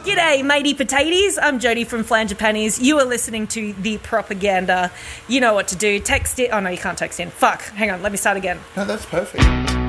G'day, matey potatoes. I'm Jodie from Flanger Panties. You are listening to The Propaganda. You know what to do. Text it. Oh, no, you can't text in. Fuck. Hang on. Let me start again. No, that's perfect.